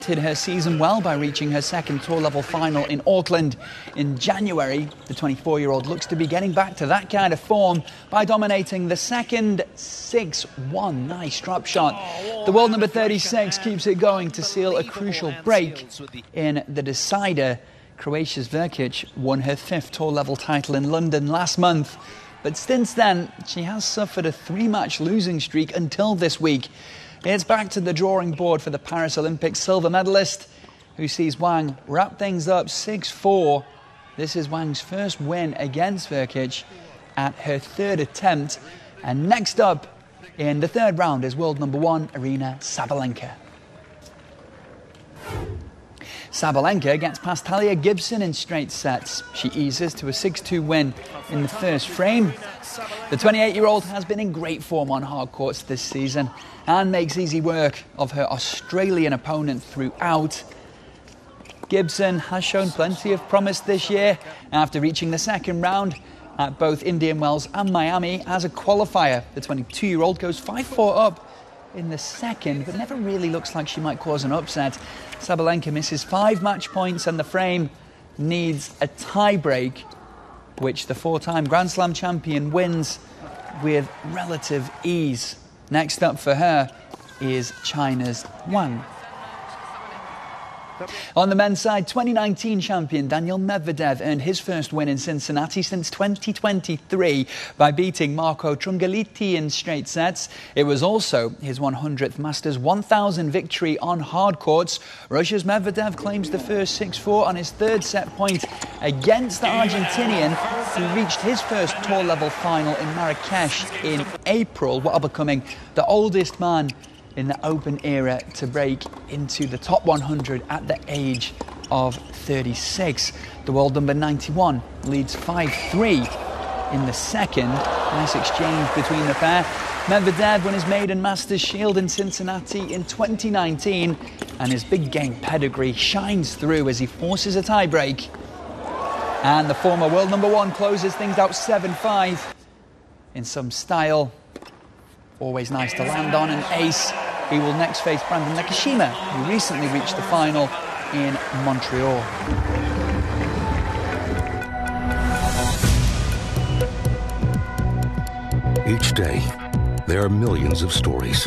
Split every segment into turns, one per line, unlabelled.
Her season well by reaching her second tour-level final in Auckland in January. The 24-year-old looks to be getting back to that kind of form by dominating the second 6-1. Nice drop shot. The world number 36 keeps it going to seal a crucial break in the decider. Croatia's Vekic won her fifth tour-level title in London last month. But since then, she has suffered a three-match losing streak until this week. It's back to the drawing board for the Paris Olympic silver medalist, who sees Wang wrap things up 6-4. This is Wang's first win against Vekic at her third attempt. And next up in the third round is world number one, Aryna Sabalenka. Sabalenka gets past Talia Gibson in straight sets. She eases to a 6-2 win in the first frame. The 28-year-old has been in great form on hard courts this season and makes easy work of her Australian opponent throughout. Gibson has shown plenty of promise this year after reaching the second round at both Indian Wells and Miami as a qualifier. The 22-year-old goes 5-4 up in the second, but never really looks like she might cause an upset. Sabalenka misses 5 match points and the frame needs a tie-break, which the four-time Grand Slam champion wins with relative ease. Next up for her is China's Wang. On the men's side, 2019 champion Daniil Medvedev earned his first win in Cincinnati since 2023 by beating Marco Trungelliti in straight sets. It was also his 100th Masters 1000 victory on hard courts. Russia's Medvedev claims the first 6-4 on his third set point against the Argentinian, who reached his first tour-level final in Marrakesh in April, while becoming the oldest man in the Open era to break into the top 100 at the age of 36. The world number 91 leads 5-3 in the second. Nice exchange between the pair. Medvedev won his maiden Masters Shield in Cincinnati in 2019, and his big game pedigree shines through as he forces a tie-break. And the former world number one closes things out 7-5 in some style. Always nice to land on an ace. He will next face Brandon Nakashima, who recently reached the final in Montreal.
Each day, there are millions of stories.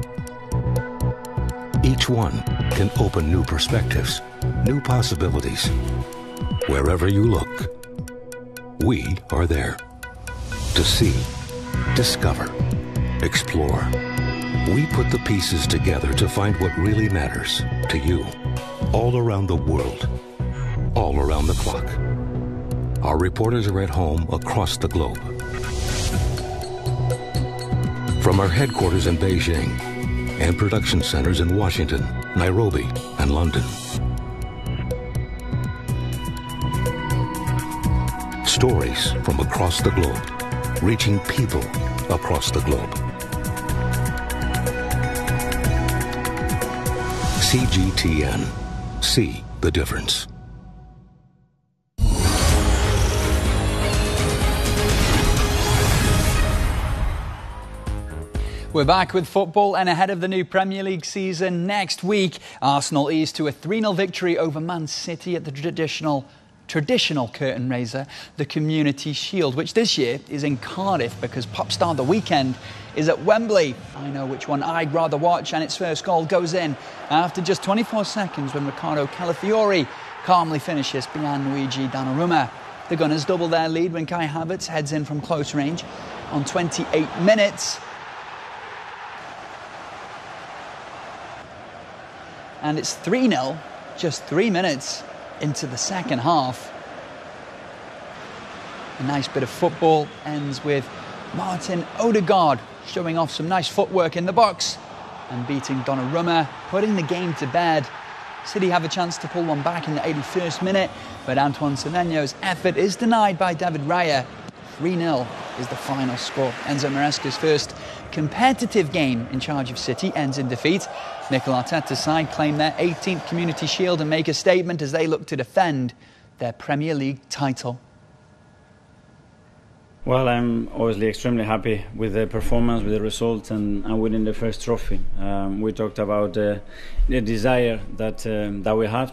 Each one can open new perspectives, new possibilities. Wherever you look, we are there to see, discover, explore. We put the pieces together to find what really matters to you, all around the world, all around the clock. Our reporters are at home across the globe. From our headquarters in Beijing and production centers in Washington, Nairobi, and London. Stories from across the globe, reaching people across the globe. CGTN. See the difference.
We're back with football, and ahead of the new Premier League season next week, Arsenal eased to a 3-0 victory over Man City at the traditional curtain raiser, the Community Shield, which this year is in Cardiff because Popstar the Weekend is at Wembley. I know which one I'd rather watch, and its first goal goes in after just 24 seconds when Riccardo Calafiori calmly finishes behind Luigi Donnarumma. The Gunners double their lead when Kai Havertz heads in from close range on 28 minutes. And it's 3-0, just 3 minutes into the second half. A nice bit of football ends with Martin Odegaard showing off some nice footwork in the box and beating Donnarumma, putting the game to bed. City have a chance to pull one back in the 81st minute, but Antoine Semenyo's effort is denied by David Raya. 3-0 is the final score. Enzo Maresca's first competitive game in charge of City ends in defeat. Mikel Arteta's side claim their 18th Community Shield and make a statement as they look to defend their Premier League title.
Well, I'm obviously extremely happy with the performance, with the results, and winning the first trophy. We talked about the desire that we have